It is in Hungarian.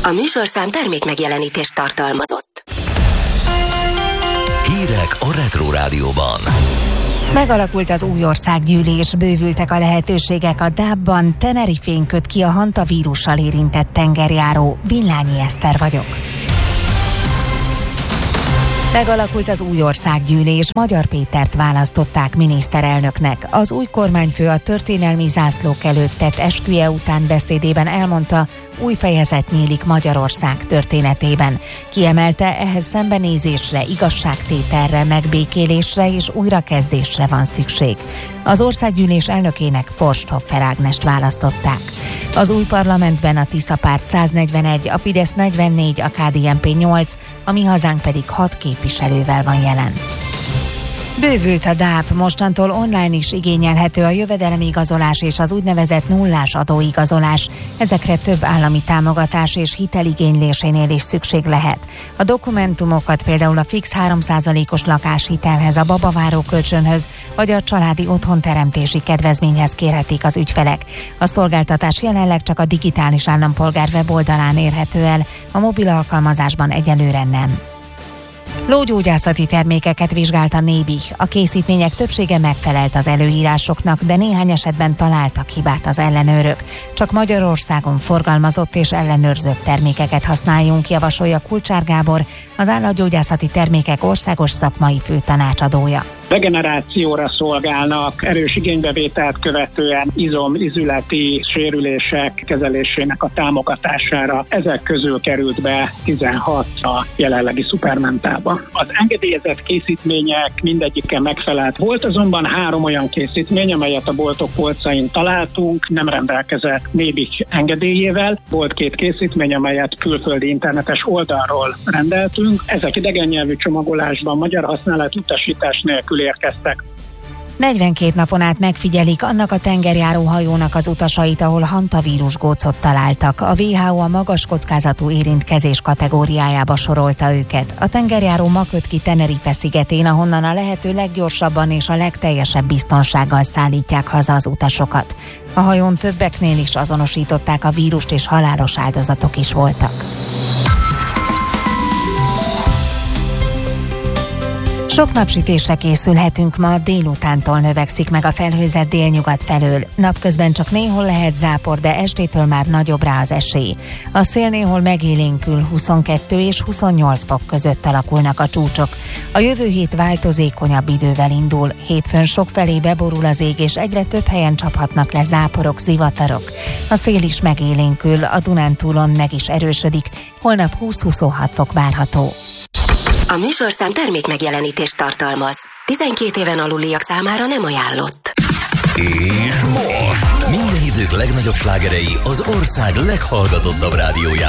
A műsorszám termék megjelenítést tartalmazott. Hírek a Retro Rádióban. Megalakult az új országgyűlés, bővültek a lehetőségek a DAB-ban, Tenerifén köt ki a hantavírussal érintett tengerjáró. Villányi Eszter vagyok. Megalakult az új országgyűlés, Magyar Pétert választották miniszterelnöknek. Az új kormányfő a történelmi zászlók előtt tett esküje után beszédében elmondta, új fejezet nyílik Magyarország történetében. Kiemelte, ehhez szembenézésre, igazságtételre, megbékélésre és újrakezdésre van szükség. Az országgyűlés elnökének Forsthoffer Ágnest választották. Az új parlamentben a Tisza párt 141, a Fidesz 44, a KDNP 8, a Mi Hazánk pedig 6 képviselővel van jelen. Bővült a DAB, mostantól online is igényelhető a jövedelemigazolás és az úgynevezett nullás adóigazolás. Ezekre több állami támogatás és hiteligénylésénél is szükség lehet. A dokumentumokat például a fix 3%-os lakáshitelhez, a babaváró kölcsönhöz vagy a családi otthonteremtési kedvezményhez kérhetik az ügyfelek. A szolgáltatás jelenleg csak a digitális állampolgár weboldalán érhető el, a mobil alkalmazásban egyelőre nem. Lógyógyászati termékeket vizsgált a NÉBI. A készítmények többsége megfelelt az előírásoknak, de néhány esetben találtak hibát az ellenőrök. Csak Magyarországon forgalmazott és ellenőrzött termékeket használjunk, javasolja Kulcsár Gábor, az állatgyógyászati termékek országos szakmai főtanácsadója. Regenerációra szolgálnak, erős igénybevételt követően izom-izületi sérülések kezelésének a támogatására. Ezek közül került be 16 a jelenlegi szupermentába. Az engedélyezett készítmények mindegyike megfelelt. Volt azonban 3 olyan készítmény, amelyet a boltok polcain találtunk, nem rendelkezett NÉBI engedélyével. Volt 2 készítmény, amelyet külföldi internetes oldalról rendeltünk. Ezek idegen nyelvű csomagolásban, magyar használat utasítás nélkül érkeztek. 42 napon át megfigyelik annak a tengerjáró hajónak az utasait, ahol hantavírus gócot találtak. A WHO a magas kockázatú érintkezés kategóriájába sorolta őket. A tengerjáró ma köt ki Tenerife szigetén, ahonnan a lehető leggyorsabban és a legteljesebb biztonsággal szállítják haza az utasokat. A hajón többeknél is azonosították a vírust, és halálos áldozatok is voltak. Sok napsütésre készülhetünk ma, délutántól növekszik meg a felhőzet délnyugat felől. Napközben csak néhol lehet zápor, de estétől már nagyobb rá az esély. A szél néhol megélénkül, 22 és 28 fok között alakulnak a csúcsok. A jövő hét változékonyabb idővel indul. Hétfőn sokfelé beborul az ég, és egyre több helyen csaphatnak le záporok, zivatarok. A szél is megélénkül, a Dunántúlon meg is erősödik. Holnap 20-26 fok várható. A műsorszám termék megjelenítést tartalmaz. 12 éven aluliak számára nem ajánlott. És most minden idők legnagyobb slágerei az ország leghallgatottabb rádiójában.